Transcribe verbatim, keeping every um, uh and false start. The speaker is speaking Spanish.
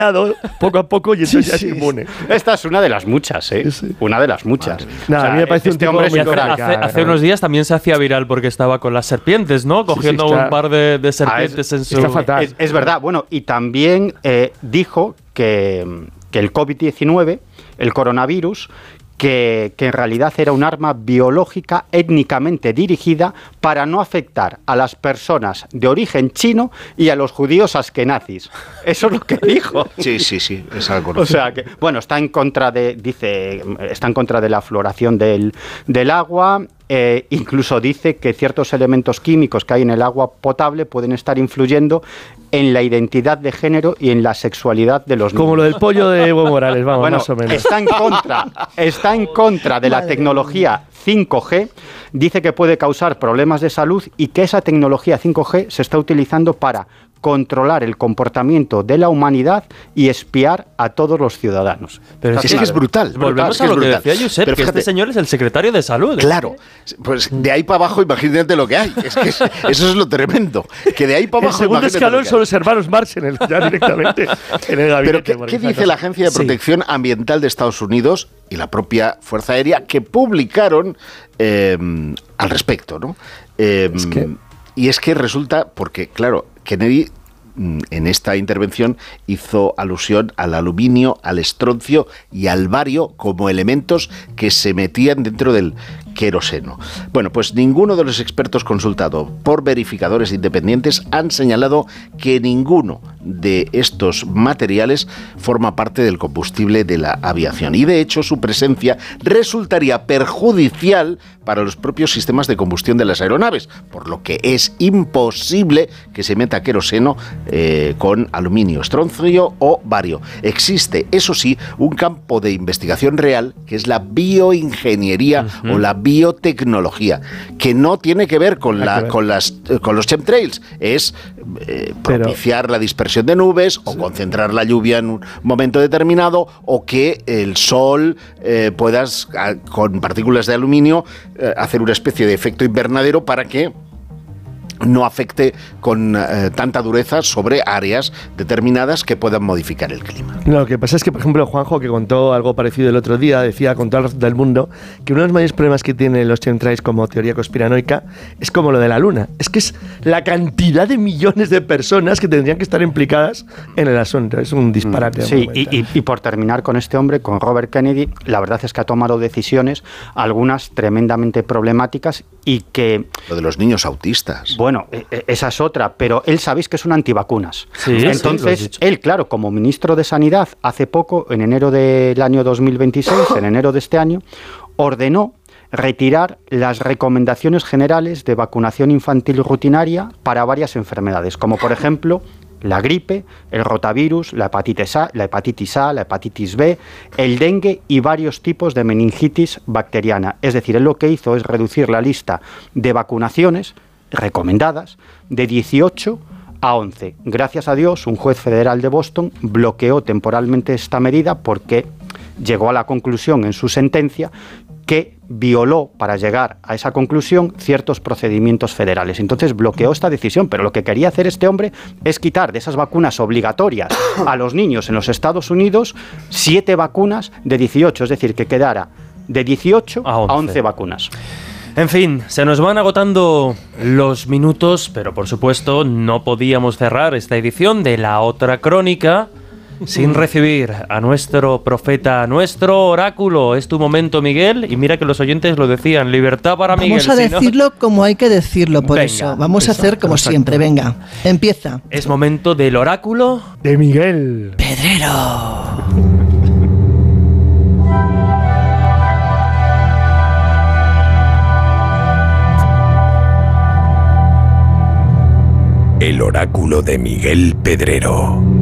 poco a poco y entonces sí, ya sí. es inmune. Esta es una de las muchas, ¿eh? Sí. Una de las muchas. Nada, o sea, a mí me parece este un hombre hace, hace, hace unos días también se hacía viral porque estaba con las serpientes, ¿no? Cogiendo sí, sí, está, un par de, de serpientes ah, es, en su... Está fatal. Es, es verdad. Bueno, y también eh, dijo que, que el covid diecinueve, el coronavirus, Que, que en realidad era un arma biológica étnicamente dirigida para no afectar a las personas de origen chino y a los judíos askenazis. Eso es lo que dijo. Sí, sí, sí, es algo. O sea que, bueno, está en contra de, dice, está en contra de la fluoración del, del agua. Eh, incluso dice que ciertos elementos químicos que hay en el agua potable pueden estar influyendo en la identidad de género y en la sexualidad de los niños. Como lo del pollo de Evo Morales, vamos, bueno, más o menos. Está en contra, está en contra de la tecnología cinco G, dice que puede causar problemas de salud y que esa tecnología cinco G se está utilizando para controlar el comportamiento de la humanidad y espiar a todos los ciudadanos. Pero es, es que es brutal. Volvemos brutal, a lo que brutal. decía Josep, Pero que fíjate, este señor es el secretario de salud. ¿eh? Claro. Pues de ahí para abajo imagínate lo que hay. Es que es, eso es lo tremendo. Que de ahí para abajo... El segundo escalón son los hermanos Marx en el, ya directamente en el gabinete. Pero ¿qué, ¿qué dice la Agencia de Protección sí. Ambiental de Estados Unidos y la propia Fuerza Aérea que publicaron eh, al respecto, ¿no? Eh, es que... Y es que resulta, porque claro, Kennedy en esta intervención hizo alusión al aluminio, al estroncio y al bario como elementos que se metían dentro del queroseno. Bueno, pues ninguno de los expertos consultados por verificadores independientes han señalado que ninguno de estos materiales forma parte del combustible de la aviación y de hecho su presencia resultaría perjudicial para los propios sistemas de combustión de las aeronaves, por lo que es imposible que se meta queroseno eh, con aluminio, estroncio o bario. Existe, eso sí, un campo de investigación real que es la bioingeniería uh-huh. o la biotecnología, que no tiene que ver con, la, que ver. con, las, con los chemtrails, es eh, propiciar Pero, la dispersión de nubes o sí. concentrar la lluvia en un momento determinado o que el sol eh, puedas, con partículas de aluminio, eh, hacer una especie de efecto invernadero para que no afecte con eh, tanta dureza sobre áreas determinadas que puedan modificar el clima. No, lo que pasa es que, por ejemplo, Juanjo, que contó algo parecido el otro día, decía con todo el resto del mundo que uno de los mayores problemas que tienen los chemtrails como teoría conspiranoica es como lo de la Luna. Es que es la cantidad de millones de personas que tendrían que estar implicadas en el asunto. Es un disparate. Sí, y, y, y por terminar con este hombre, con Robert Kennedy, la verdad es que ha tomado decisiones, algunas tremendamente problemáticas y que... Lo de los niños autistas. Bueno, Bueno, esa es otra, pero él sabéis que es un antivacunas. Sí, Entonces, sí, él, claro, como ministro de Sanidad, hace poco, en enero del año dos mil veintiséis, en enero de este año, ordenó retirar las recomendaciones generales de vacunación infantil rutinaria para varias enfermedades, como por ejemplo la gripe, el rotavirus, la hepatitis A, la hepatitis A, la hepatitis B, el dengue y varios tipos de meningitis bacteriana. Es decir, él lo que hizo es reducir la lista de vacunaciones recomendadas de dieciocho a once. Gracias a Dios, un juez federal de Boston bloqueó temporalmente esta medida porque llegó a la conclusión en su sentencia que violó, para llegar a esa conclusión, ciertos procedimientos federales. Entonces bloqueó esta decisión, pero lo que quería hacer este hombre es quitar de esas vacunas obligatorias a los niños en los Estados Unidos siete vacunas de dieciocho, es decir, que quedara de dieciocho a once, a once vacunas. En fin, se nos van agotando los minutos, pero por supuesto no podíamos cerrar esta edición de La Otra Crónica sin recibir a nuestro profeta, a nuestro oráculo. Es tu momento, Miguel, y mira que los oyentes lo decían, libertad para Miguel. Vamos a decirlo si no... como hay que decirlo, por venga, eso. Vamos eso, a hacer como exacto. siempre, venga, empieza. Es momento del oráculo de Miguel Pedrero. El oráculo de Miguel Pedrero.